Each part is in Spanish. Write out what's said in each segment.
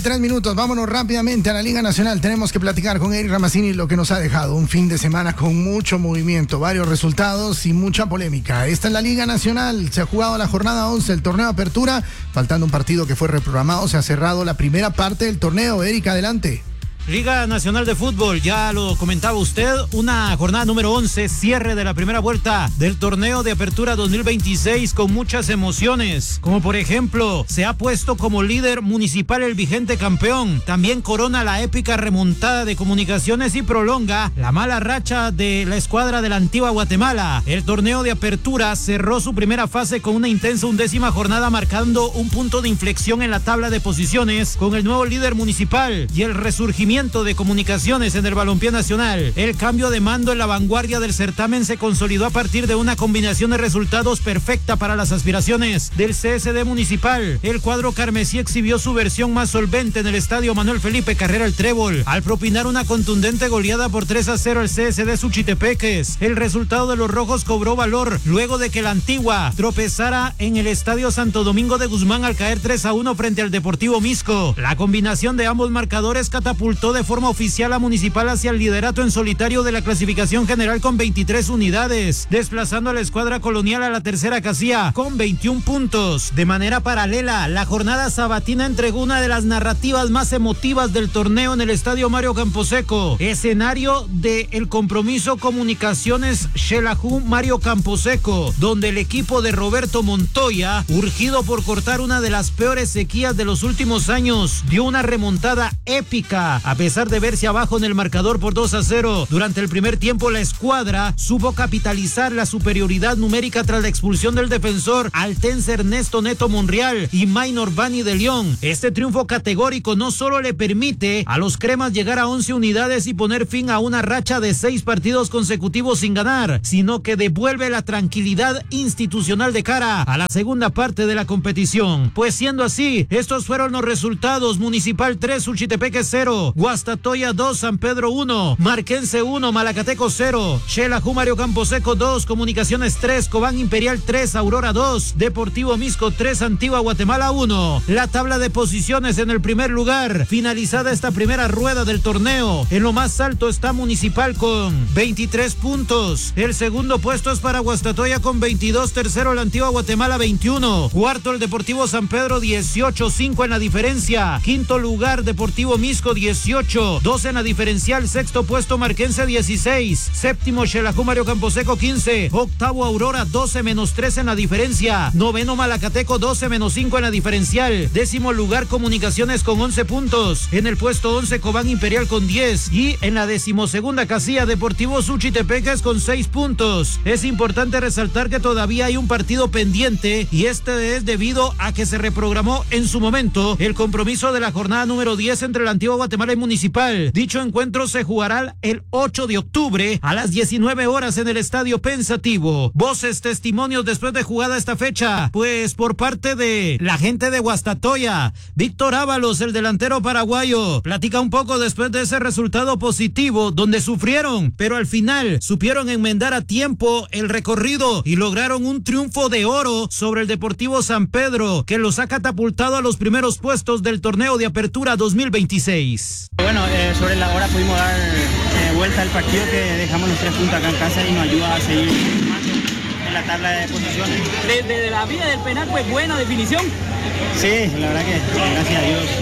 3 minutos, vámonos rápidamente a la Liga Nacional. Tenemos que platicar con Eric Ramazzini lo que nos ha dejado un fin de semana con mucho movimiento, varios resultados y mucha polémica. Esta es la Liga Nacional, se ha jugado la jornada 11, el torneo de apertura, faltando un partido que fue reprogramado, se ha cerrado la primera parte del torneo. Eric, adelante. Liga Nacional de Fútbol, ya lo comentaba usted, una jornada número 11, cierre de la primera vuelta del torneo de apertura 2026 con muchas emociones, como por ejemplo, se ha puesto como líder municipal el vigente campeón, también corona la épica remontada de Comunicaciones y prolonga la mala racha de la escuadra de la Antigua Guatemala. El torneo de apertura cerró su primera fase con una intensa 11ª jornada marcando un punto de inflexión en la tabla de posiciones con el nuevo líder municipal y el resurgimiento de Comunicaciones en el balompié nacional. El cambio de mando en la vanguardia del certamen se consolidó a partir de una combinación de resultados perfecta para las aspiraciones del CSD municipal. El cuadro carmesí exhibió su versión más solvente en el estadio Manuel Felipe Carrera El Trébol, al propinar una contundente goleada por 3-0 al CSD Suchitepeques. El resultado de los rojos cobró valor luego de que la Antigua tropezara en el estadio Santo Domingo de Guzmán al caer 3-1 frente al Deportivo Misco. La combinación de ambos marcadores catapultó de forma oficial a Municipal hacia el liderato en solitario de la clasificación general con 23 unidades, desplazando a la escuadra colonial a la tercera casilla con 21 puntos. De manera paralela, la jornada sabatina entregó una de las narrativas más emotivas del torneo en el estadio Mario Camposeco, escenario del compromiso Comunicaciones Xelajú Mario Camposeco, donde el equipo de Roberto Montoya, urgido por cortar una de las peores sequías de los últimos años, dio una remontada épica. A pesar de verse abajo en el marcador por 2-0, durante el primer tiempo la escuadra supo capitalizar la superioridad numérica tras la expulsión del defensor altense Ernesto Neto Monreal y Maynor Bani de León. Este triunfo categórico no solo le permite a los cremas llegar a 11 unidades y poner fin a una racha de 6 partidos consecutivos sin ganar, sino que devuelve la tranquilidad institucional de cara a la segunda parte de la competición. Pues siendo así, estos fueron los resultados: Municipal 3, Suchitepeques 0, Guastatoya 2, San Pedro 1, Marquense 1, Malacateco 0, Xelajú Mario Camposeco 2, Comunicaciones 3, Cobán Imperial 3, Aurora 2, Deportivo Misco 3, Antigua Guatemala 1. La tabla de posiciones: en el primer lugar, finalizada esta primera rueda del torneo, en lo más alto está Municipal con 23 puntos. El segundo puesto es para Guastatoya con 22, tercero la Antigua Guatemala 21, cuarto el Deportivo San Pedro 18, 5 en la diferencia, quinto lugar Deportivo Misco 18, 12 en la diferencial, sexto puesto Marquense 16, séptimo Xelajú Mario Camposeco 15, octavo Aurora 12 menos 3 en la diferencia, noveno Malacateco 12 menos 5 en la diferencial, décimo lugar Comunicaciones con 11 puntos, en el puesto 11 Cobán Imperial con 10 y en la decimosegunda casilla Deportivo Suchitepeques con 6 puntos. Es importante resaltar que todavía hay un partido pendiente y este es debido a que se reprogramó en su momento el compromiso de la jornada número 10 entre la Antigua Guatemala y Municipal. Dicho encuentro se jugará el 8 de octubre a las 19 horas en el Estadio Pensativo. Voces, testimonios después de jugada esta fecha, pues por parte de la gente de Guastatoya, Víctor Ábalos, el delantero paraguayo, platica un poco después de ese resultado positivo donde sufrieron, pero al final supieron enmendar a tiempo el recorrido y lograron un triunfo de oro sobre el Deportivo San Pedro, que los ha catapultado a los primeros puestos del torneo de apertura 2026. Bueno, sobre la hora pudimos dar vuelta al partido, que dejamos los 3 puntos acá en casa y nos ayuda a seguir en la tabla de posiciones. Desde la vía del penal, pues buena definición. Sí, la verdad que gracias a Dios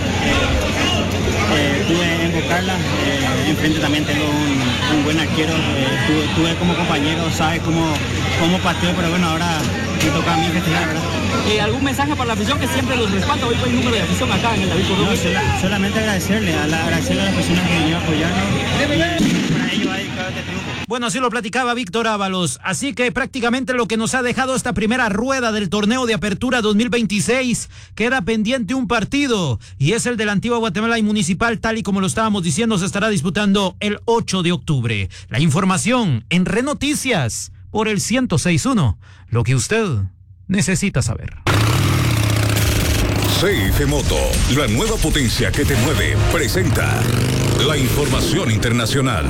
pude invocarla. Enfrente también tengo un buen arquero, tuve como compañero, sabe cómo pateó, pero bueno, ahora me toca a mí festejar, ¿verdad? ¿Algún mensaje para la afición que siempre los respalda? Hoy fue el número de afición acá en el David Cordón. No, solamente agradecerle a las personas que vinieron a apoyarnos y para ello hay que este triunfo. Bueno, así lo platicaba Víctor Ábalos. Así que prácticamente lo que nos ha dejado esta primera rueda del torneo de apertura 2026, queda pendiente un partido y es el de la Antigua Guatemala y Municipal, tal y como lo estábamos diciendo, se estará disputando el 8 de octubre. La información en Red Noticias por el 106.1, lo que usted necesita saber. CF Moto, la nueva potencia que te mueve, presenta la información internacional.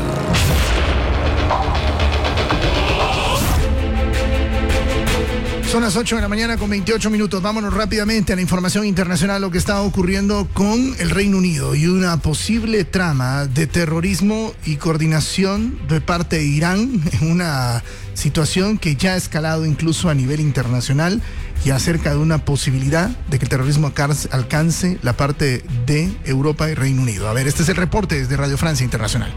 Son las 8 de la mañana con 28 minutos. Vámonos rápidamente a la información internacional, lo que está ocurriendo con el Reino Unido y una posible trama de terrorismo y coordinación de parte de Irán en una situación que ya ha escalado incluso a nivel internacional y acerca de una posibilidad de que el terrorismo alcance la parte de Europa y Reino Unido. A ver, este es el reporte desde Radio Francia Internacional.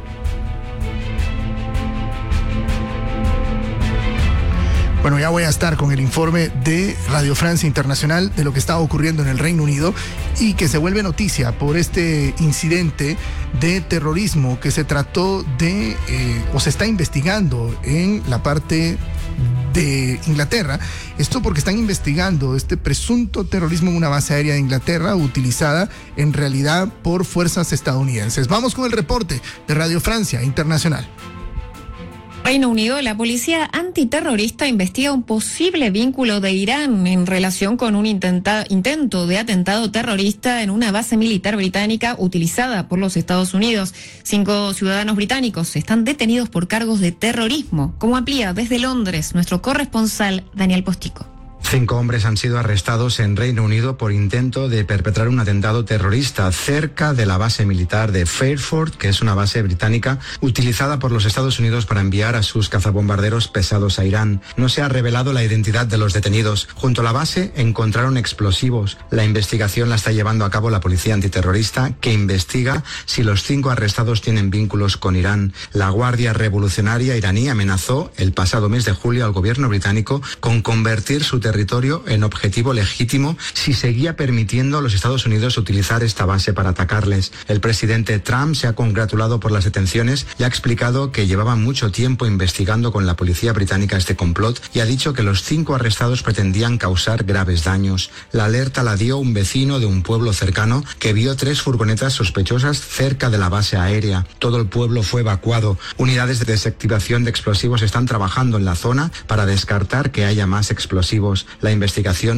Bueno, ya voy a estar con el informe de Radio Francia Internacional de lo que está ocurriendo en el Reino Unido y que se vuelve noticia por este incidente de terrorismo que se trató de, o se está investigando en la parte de Inglaterra. Esto porque están investigando este presunto terrorismo en una base aérea de Inglaterra utilizada en realidad por fuerzas estadounidenses. Vamos con el reporte de Radio Francia Internacional. Reino Unido, la policía antiterrorista investiga un posible vínculo de Irán en relación con un intento de atentado terrorista en una base militar británica utilizada por los Estados Unidos. 5 ciudadanos británicos están detenidos por cargos de terrorismo, como amplía desde Londres nuestro corresponsal Daniel Postico. 5 hombres han sido arrestados en Reino Unido por intento de perpetrar un atentado terrorista cerca de la base militar de Fairford, que es una base británica utilizada por los Estados Unidos para enviar a sus cazabombarderos pesados a Irán. No se ha revelado la identidad de los detenidos. Junto a la base encontraron explosivos. La investigación la está llevando a cabo la policía antiterrorista, que investiga si los 5 arrestados tienen vínculos con Irán. La Guardia Revolucionaria iraní amenazó el pasado mes de julio al gobierno británico con convertir su territorio en objetivo legítimo si seguía permitiendo a los Estados Unidos utilizar esta base para atacarles. El presidente Trump se ha congratulado por las detenciones y ha explicado que llevaban mucho tiempo investigando con la policía británica este complot y ha dicho que los 5 arrestados pretendían causar graves daños. La alerta la dio un vecino de un pueblo cercano que vio 3 furgonetas sospechosas cerca de la base aérea. Todo el pueblo fue evacuado. Unidades de desactivación de explosivos están trabajando en la zona para descartar que haya más explosivos. La investigación